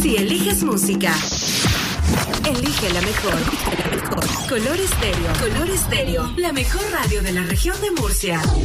Si eliges música, elige la mejor. Color Estéreo. Color Estéreo. La mejor radio de la región de Murcia.